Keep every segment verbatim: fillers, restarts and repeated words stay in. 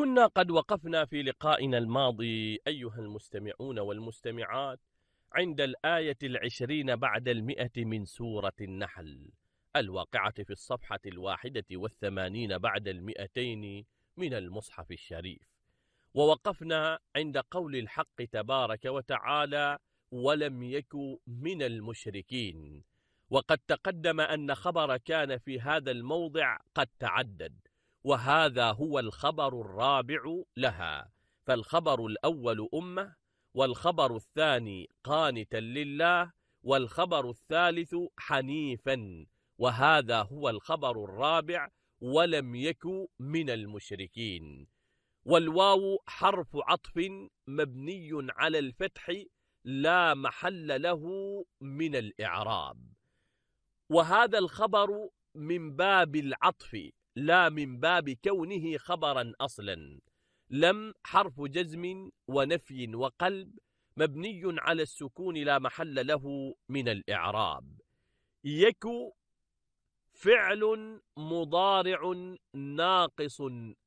كنا قد وقفنا في لقائنا الماضي أيها المستمعون والمستمعات عند الآية العشرين بعد المئة من سورة النحل الواقعة في الصفحة الواحدة والثمانين بعد المئتين من المصحف الشريف، ووقفنا عند قول الحق تبارك وتعالى: ولم يك من المشركين. وقد تقدم أن خبر كان في هذا الموضع قد تعدد، وهذا هو الخبر الرابع لها. فالخبر الأول أمة، والخبر الثاني قانتا لله، والخبر الثالث حنيفا، وهذا هو الخبر الرابع: ولم يك من المشركين. والواو حرف عطف مبني على الفتح لا محل له من الإعراب، وهذا الخبر من باب العطف لا من باب كونه خبرا أصلا. لم حرف جزم ونفي وقلب مبني على السكون لا محل له من الإعراب. يك فعل مضارع ناقص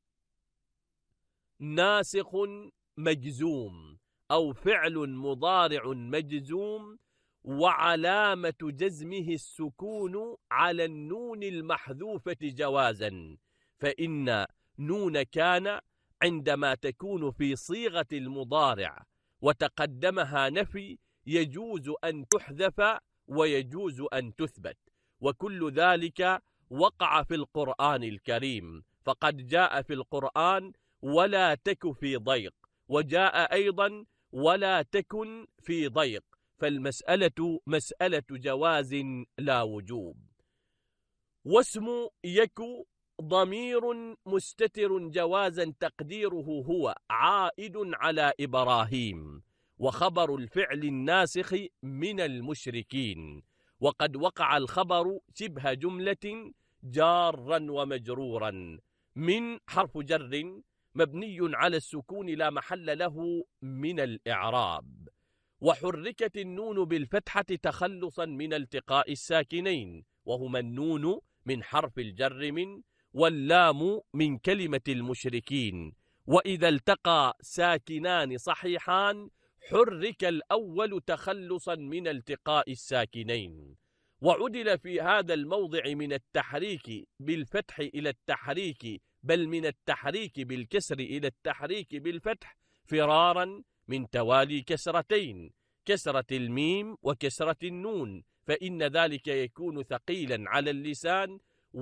ناسخ مجزوم، أو فعل مضارع مجزوم وعلامة جزمه السكون على النون المحذوفة جوازا، فإن نون كان عندما تكون في صيغة المضارع وتقدمها نفي يجوز أن تحذف ويجوز أن تثبت، وكل ذلك وقع في القرآن الكريم، فقد جاء في القرآن ولا تك في ضيق، وجاء أيضا ولا تكن في ضيق، فالمسألة مسألة جواز لا وجوب. واسم يك ضمير مستتر جوازا تقديره هو عائد على إبراهيم، وخبر الفعل الناسخ من المشركين، وقد وقع الخبر شبه جملة جارا ومجرورا من حرف جر مبني على السكون لا محل له من الإعراب، وحركت النون بالفتحة تخلصا من التقاء الساكنين، وهما النون من حرف الجر من، واللام من كلمة المشركين، وإذا التقى ساكنان صحيحان حرك الأول تخلصا من التقاء الساكنين. وعدل في هذا الموضع من التحريك بالفتح إلى التحريك، بل من التحريك بالكسر إلى التحريك بالفتح، فرارا من توالي كسرتين، كسرة الميم وكسرة النون، فإن ذلك يكون ثقيلا على اللسان،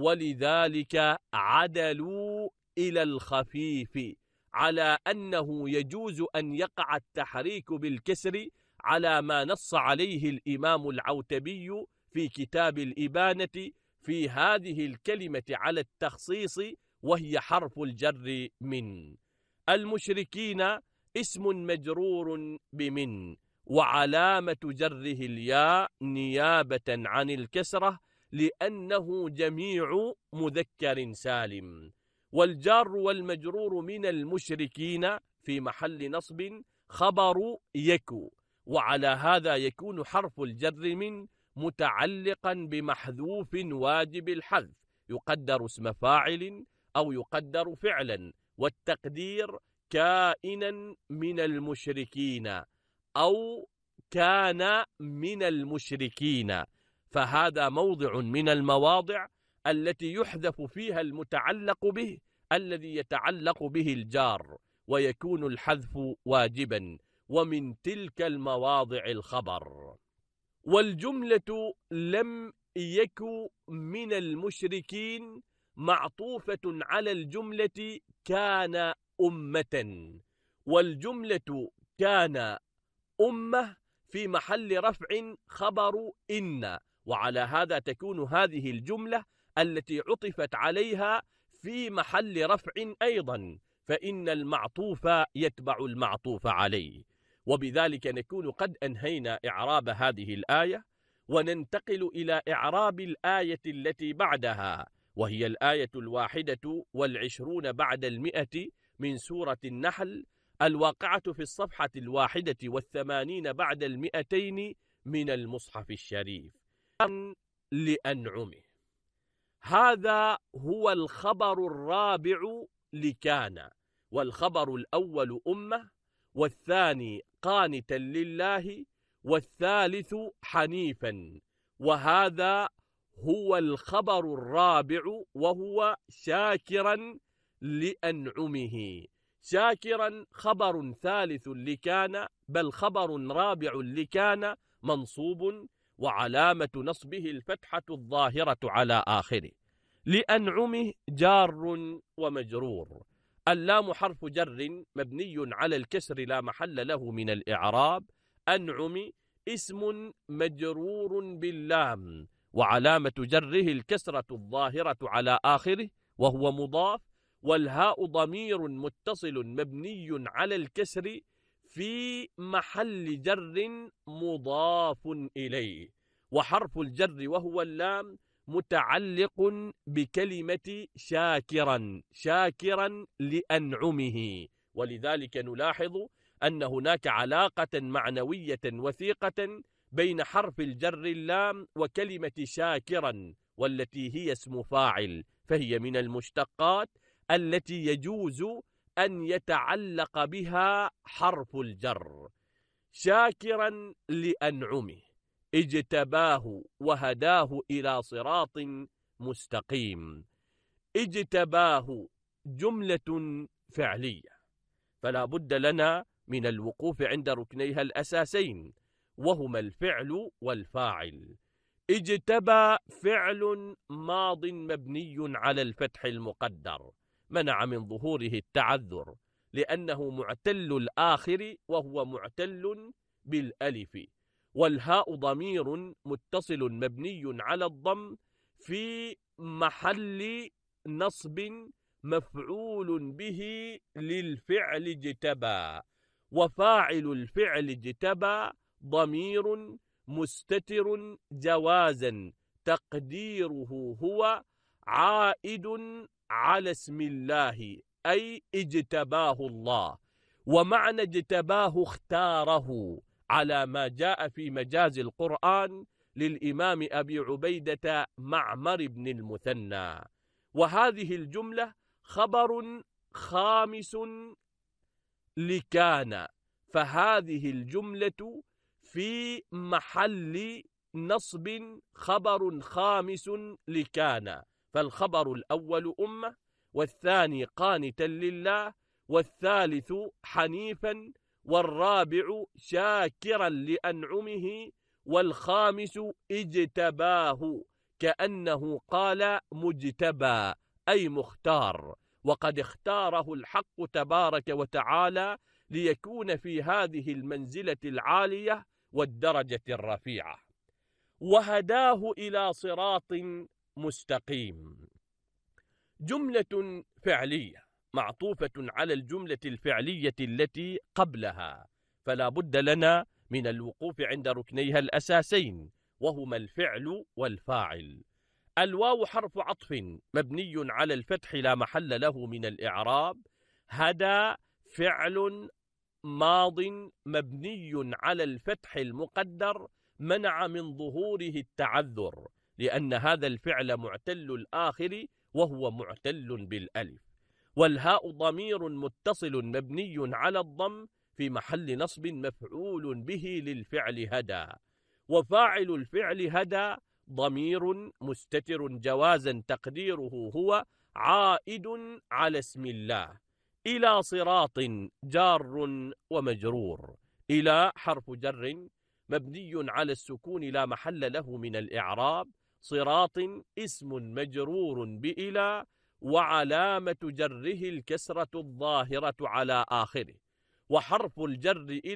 ولذلك عدلوا إلى الخفيف، على أنه يجوز أن يقع التحريك بالكسر على ما نص عليه الإمام العوتبي في كتاب الإبانة في هذه الكلمة على التخصيص، وهي حرف الجر من. المشركين اسم مجرور بمن، وعلامة جره الياء نيابة عن الكسرة لأنه جميع مذكر سالم. والجار والمجرور من المشركين في محل نصب خبر يك، وعلى هذا يكون حرف الجر من متعلقا بمحذوف واجب الحذف، يقدر اسم فاعل أو يقدر فعلا، والتقدير كائنا من المشركين أو كان من المشركين، فهذا موضع من المواضع التي يحذف فيها المتعلق به الذي يتعلق به الجار، ويكون الحذف واجبا، ومن تلك المواضع الخبر. والجملة لم يك من المشركين معطوفة على الجملة كان أمة، والجملة كان أمة في محل رفع خبر إن، وعلى هذا تكون هذه الجملة التي عطفت عليها في محل رفع أيضا، فإن المعطوف يتبع المعطوف عليه. وبذلك نكون قد أنهينا إعراب هذه الآية، وننتقل إلى إعراب الآية التي بعدها، وهي الآية الواحدة والعشرون بعد المئة من سورة النحل، الواقعة في الصفحة الواحدة والثمانين بعد المئتين من المصحف الشريف. لأنعمه، هذا هو الخبر الرابع لكان، والخبر الأول أمة، والثاني قانتا لله، والثالث حنيفا. وهذا هو الخبر الرابع، وهو شاكرا لأنعمه. شاكرا خبر ثالث لكان، بل خبر رابع لكان منصوب، وعلامة نصبه الفتحة الظاهرة على آخره. لأنعمه جار ومجرور. اللام حرف جر مبني على الكسر لا محل له من الإعراب. أنعم اسم مجرور باللام، وعلامة جره الكسرة الظاهرة على آخره وهو مضاف. والهاء ضمير متصل مبني على الكسر في محل جر مضاف إليه. وحرف الجر وهو اللام متعلق بكلمة شاكرا، شاكرا لأنعمه. ولذلك نلاحظ أن هناك علاقة معنوية وثيقة بين حرف الجر اللام وكلمة شاكرا، والتي هي اسم فاعل، فهي من المشتقات التي يجوز أن يتعلق بها حرف الجر. شاكرا لأنعمه، اجتباه وهداه إلى صراط مستقيم. اجتباه جملة فعلية، فلا بد لنا من الوقوف عند ركنيها الأساسين، وهما الفعل والفاعل. اجتبى فعل ماض مبني على الفتح المقدر، منع من ظهوره التعذر لأنه معتل الآخر، وهو معتل بالألف. والهاء ضمير متصل مبني على الضم في محل نصب مفعول به للفعل اجتبى. وفاعل الفعل اجتبى ضمير مستتر جوازا تقديره هو عائد على اسم الله، أي اجتباه الله. ومعنى اجتباه اختاره، على ما جاء في مجاز القرآن للإمام أبي عبيدة معمر بن المثنى. وهذه الجملة خبر خامس لكان، فهذه الجملة في محل نصب خبر خامس لكان. فالخبر الأول أمة، والثاني قانتا لله، والثالث حنيفا، والرابع شاكرا لأنعمه، والخامس اجتباه، كأنه قال مجتبى أي مختار، وقد اختاره الحق تبارك وتعالى ليكون في هذه المنزلة العالية والدرجة الرفيعة. وهداه إلى صراط مستقيم، جملة فعلية معطوفة على الجملة الفعلية التي قبلها، فلا بد لنا من الوقوف عند ركنيها الأساسين، وهما الفعل والفاعل. الواو حرف عطف مبني على الفتح لا محل له من الإعراب. هدى فعل ماض مبني على الفتح المقدر، منع من ظهوره التعذر لأن هذا الفعل معتل الآخر وهو معتل بالألف. والهاء ضمير متصل مبني على الضم في محل نصب مفعول به للفعل هدى. وفاعل الفعل هدى ضمير مستتر جوازا تقديره هو عائد على اسم الله. إلى صراط جار ومجرور. إلى حرف جر مبني على السكون لا محل له من الإعراب. صراط اسم مجرور بإلى، وعلامة جره الكسرة الظاهرة على آخره. وحرف الجر